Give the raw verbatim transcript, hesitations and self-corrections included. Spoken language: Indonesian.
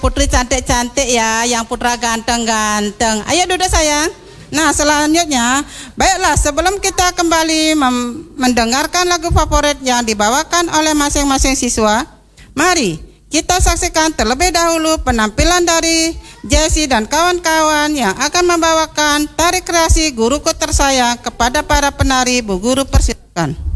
putri cantik-cantik ya, yang putra ganteng-ganteng. Ayo duduk sayang. Nah selanjutnya, baiklah sebelum kita kembali mendengarkan lagu favorit yang dibawakan oleh masing-masing siswa, mari kita saksikan terlebih dahulu penampilan dari Jessie dan kawan-kawan yang akan membawakan tari kreasi guruku tersayang kepada para penari. Bu Guru persilakan.